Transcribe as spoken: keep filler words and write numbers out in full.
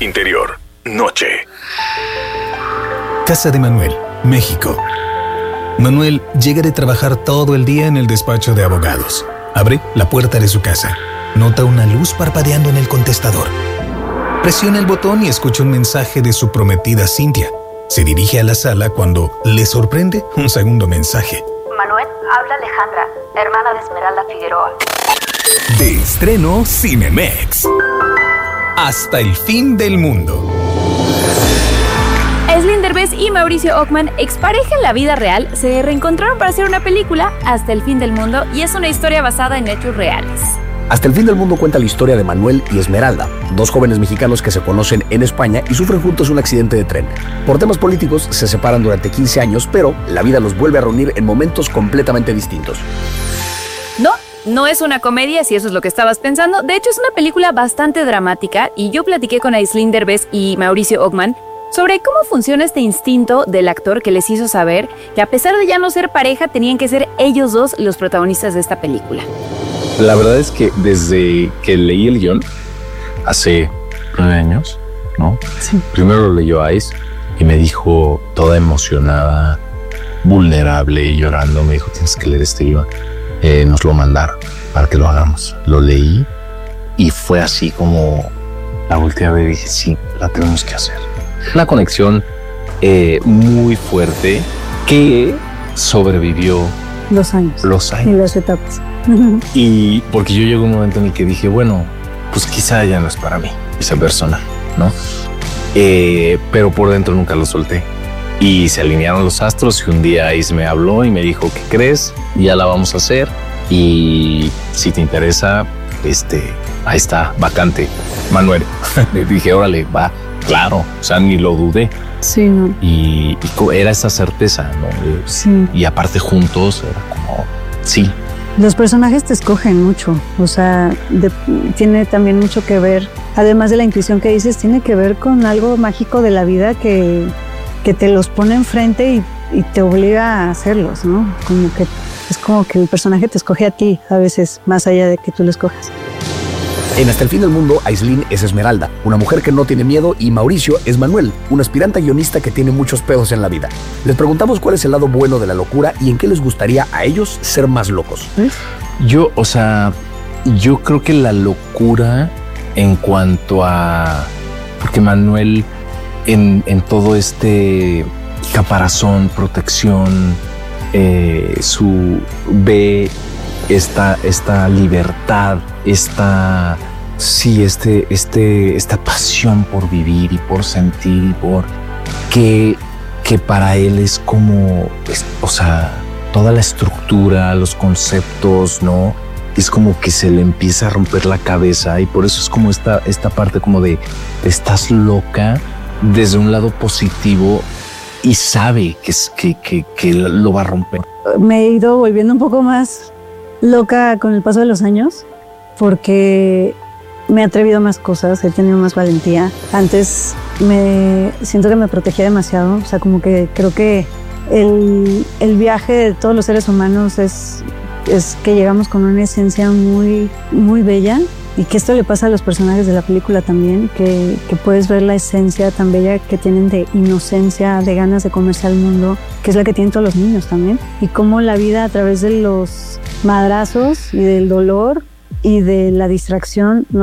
Interior, noche. Casa de Manuel, México. Manuel llega de trabajar todo el día en el despacho de abogados. Abre la puerta de su casa. Nota una luz parpadeando en el contestador. Presiona el botón y escucha un mensaje de su prometida Cintia. Se dirige a la sala cuando le sorprende un segundo mensaje. Manuel, habla Alejandra, hermana de Esmeralda Figueroa. De estreno Cinemex. Hasta el fin del mundo. Aislinn Derbez y Mauricio Ockman, expareja en la vida real, se reencontraron para hacer una película, Hasta el fin del mundo, y es una historia basada en hechos reales. Hasta el fin del mundo cuenta la historia de Manuel y Esmeralda, dos jóvenes mexicanos que se conocen en España y sufren juntos un accidente de tren. Por temas políticos se separan durante quince años, pero la vida los vuelve a reunir en momentos completamente distintos. No, no es una comedia, si eso es lo que estabas pensando. De hecho, es una película bastante dramática y yo platiqué con Aislinn Derbez y Mauricio Ockman sobre cómo funciona este instinto del actor que les hizo saber que a pesar de ya no ser pareja, tenían que ser ellos dos los protagonistas de esta película. La verdad es que desde que leí el guión, hace nueve años, ¿no? Sí. Primero lo leyó Ais y me dijo, toda emocionada, vulnerable y llorando, me dijo, tienes que leer este guión. Eh, nos lo mandaron para que lo hagamos. Lo leí y fue así como la volteé a ver y dije, sí, la tenemos que hacer. Una conexión eh, muy fuerte que sobrevivió los años, los años. Y las etapas. Y porque yo llegó un momento en el que dije, bueno, pues quizá ya no es para mí esa persona, ¿no? Eh, pero por dentro nunca lo solté. Y se alinearon los astros y un día Ais me habló y me dijo, ¿qué crees? Ya la vamos a hacer y si te interesa, este, ahí está, vacante, Manuel. Le dije, órale, va, claro, o sea, ni lo dudé. Sí, no. Y, y era esa certeza, ¿no? Sí. Y aparte juntos era como, sí. Los personajes te escogen mucho, o sea, de, tiene también mucho que ver, además de la intuición que dices, tiene que ver con algo mágico de la vida que, que te los pone enfrente y, y te obliga a hacerlos, ¿no? Como que es como que el personaje te escoge a ti a veces, más allá de que tú lo escojas. En Hasta el fin del mundo, Aislinn es Esmeralda, una mujer que no tiene miedo, y Mauricio es Manuel, un aspirante guionista que tiene muchos pedos en la vida. Les preguntamos cuál es el lado bueno de la locura y en qué les gustaría a ellos ser más locos. ¿Eh? Yo, o sea, yo creo que la locura en cuanto a... Porque Manuel en, en todo este caparazón, protección, eh, su ve esta, esta libertad, esta, sí, este, este, esta pasión por vivir y por sentir y por que, que para él es como, es, o sea, toda la estructura, los conceptos, ¿no? Es como que se le empieza a romper la cabeza y por eso es como esta, esta parte como de estás loca desde un lado positivo y sabe que, es, que, que, que lo va a romper. Me he ido volviendo un poco más loca con el paso de los años porque me he atrevido a más cosas, he tenido más valentía. Antes me siento que me protegía demasiado, o sea, como que creo que el, el viaje de todos los seres humanos es, es que llegamos con una esencia muy, muy bella y que esto le pasa a los personajes de la película también, que, que puedes ver la esencia tan bella que tienen de inocencia, de ganas de comerse al mundo, que es la que tienen todos los niños también, y cómo la vida a través de los madrazos y del dolor y de la distracción, ¿no?